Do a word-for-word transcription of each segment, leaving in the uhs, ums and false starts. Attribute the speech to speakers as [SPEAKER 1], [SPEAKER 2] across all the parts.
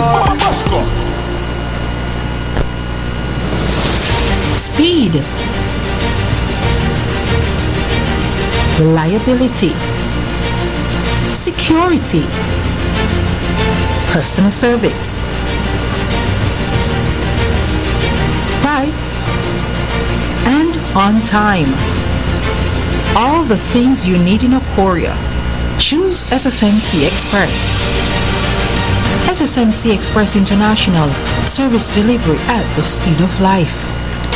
[SPEAKER 1] Speed, reliability, security, customer service, price, and on time. All the things you need in a courier. Choose S S M C Express. S S M C Express International, service delivery at the speed of life.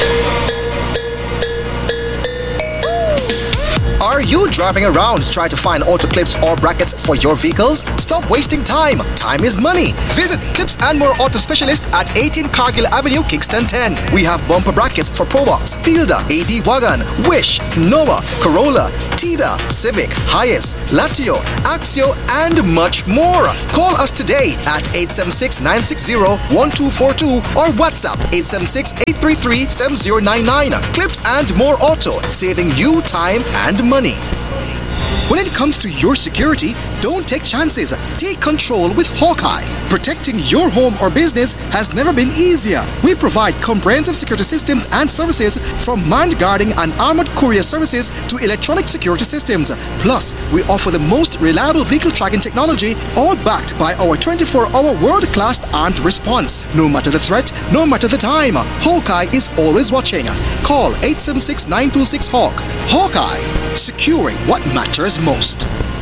[SPEAKER 2] Are you driving around trying to find auto clips or brackets for your vehicles? Stop wasting time. Time is money. Visit Clips and More Auto Specialist at eighteen Cargill Avenue, Kingston ten. We have bumper brackets for Probox, Fielder, A D Wagon, Wish, Nova, Corolla, Tida, Civic, Hiace, Latio, Axio, and much more. Call us today at eight seven six, nine six zero, one two four two or WhatsApp eight seven six, eight three three, seven zero nine nine. Clips and More Auto, saving you time and money. When it comes to your security, don't take chances. Take control with Hawkeye. Protecting your home or business has never been easier. We provide comprehensive security systems and services, from manned guarding and armored courier services to electronic security systems. Plus, we offer the most reliable vehicle tracking technology, all backed by our twenty-four hour world-class armed response. No matter the threat, no matter the time, Hawkeye is always watching. Call eight seven six, nine two six, HAWK. Hawkeye, securing what matters most.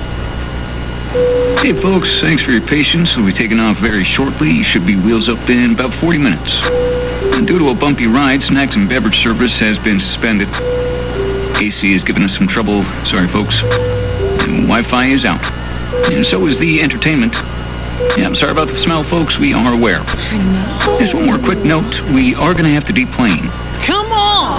[SPEAKER 3] Hey folks, thanks for your patience. We'll be taking off very shortly. Should be wheels up in about forty minutes. And due to a bumpy ride, snacks and beverage service has been suspended. A C is giving us some trouble. Sorry folks. And Wi-Fi is out. And so is the entertainment. Yeah, I'm sorry about the smell folks. We are aware. Just one more quick note. We are going to have to deplane.
[SPEAKER 4] Come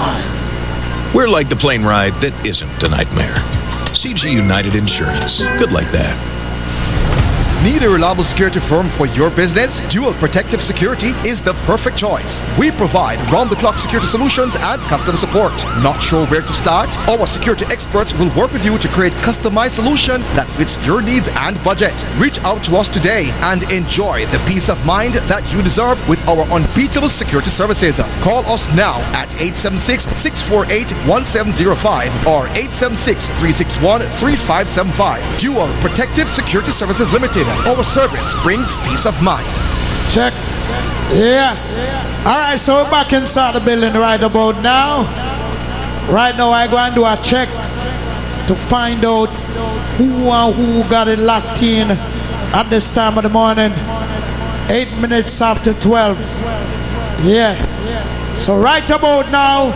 [SPEAKER 4] on! We're like the plane ride that isn't a nightmare. C G United Insurance. Good like that.
[SPEAKER 5] Need a reliable security firm for your business? Dual Protective Security is the perfect choice. We provide round-the-clock security solutions and customer support. Not sure where to start? Our security experts will work with you to create customized solution that fits your needs and budget. Reach out to us today and enjoy the peace of mind that you deserve with our unbeatable security services. Call us now at eight seven six, six four eight, one seven zero five or eight seven six, three six one, three five seven five. Dual Protective Security Services Limited. Our service brings peace of mind.
[SPEAKER 6] Check. Yeah. All right, so we're back inside the building right about now. Right now, I go and do a check to find out who and who got it locked in at this time of the morning. Eight minutes after twelve. Yeah. So right about now,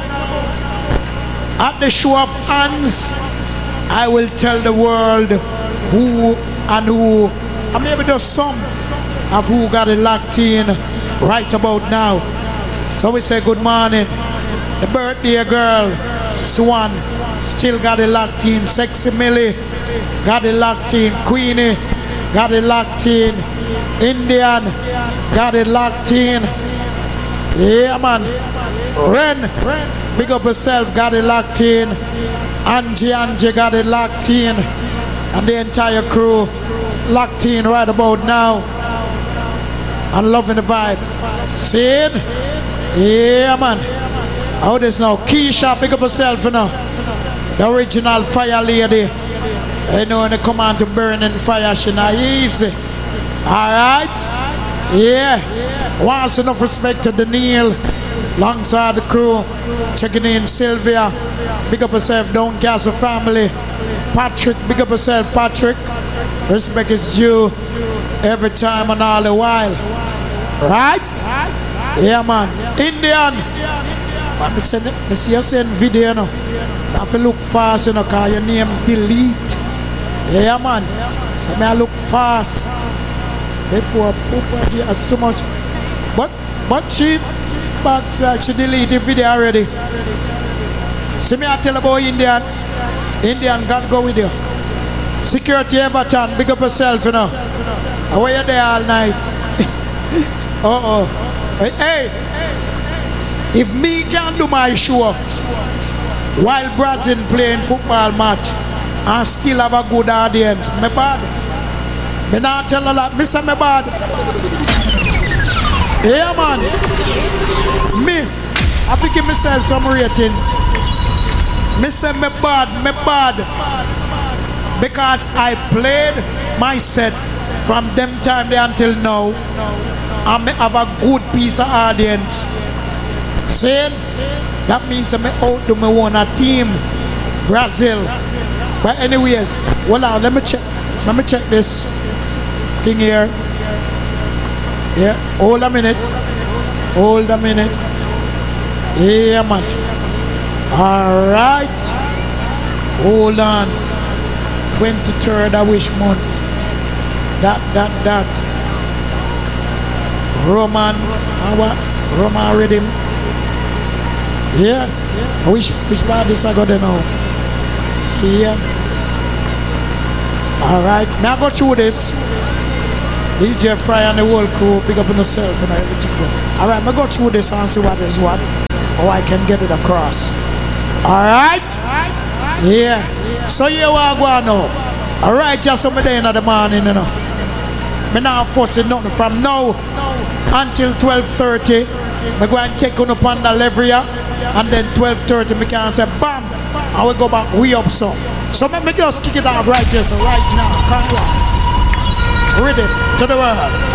[SPEAKER 6] at the show of hands, I will tell the world who and who, and maybe just some of who got it locked in right about now. So we say good morning. The birthday girl, Swan, still got it locked in. Sexy Millie, got it locked in. Queenie, got it locked in. Indian, got it locked in. Yeah, man. Ren, big up yourself, got it locked in. Angie, Angie got it locked in. And the entire crew locked in right about now. And loving the vibe. See it? Yeah, man. How this now? Keisha, pick up yourself, you know. The original fire lady. You know, when they come on to burn in fire, she not easy. Alright? Yeah. Once enough respect to Daniel. Alongside the crew. Checking in Sylvia. Pick up yourself, Down Castle family. Patrick, big up yourself, Patrick. Respect is due every time and all the while. Right? Yeah, man. Indian. I see you send video, you know. I have to look fast, you know, because your name delete. Yeah, man. So I look fast. Before Poopa has so much. But, but she, but uh, she delete the video already. See me, I tell about Indian. Indian, God go with you. Security Everton, big up yourself, you know. Where you there all night? Uh-oh. Hey, if me can do my show while Brazil playing football match and still have a good audience, me bad. Me not tell a lot, me say me bad. Yeah, man. Me, I have to give myself some ratings. Me say me bad, me bad. Because I played my set from them time there until now. And me have a good piece of audience. Saying, that means me out to me won a team. Brazil. But anyways, well, uh, let me check. Let me check this thing here. Yeah, hold a minute. Hold a minute. Yeah, man. All right. Hold on. twenty-third of which month? That, that, that. Roman. Uh, what? Roman rhythm. Yeah. Which, which part this I got to know? Yeah. All right. Now go through this. D J Fry and the whole crew, big up on yourself and everything. All right, I'm going to go through this and see what is what, or I can get it across. All right? Yeah. So here we are going now. All right, just some day in the morning, you know. I'm not forcing nothing from now until twelve thirty. I'm going to take on up on the lever here, and then twelve thirty, I can say, bam, and we go back way up so. So let me just kick it off right here, so right now. Come on. Ready to the world.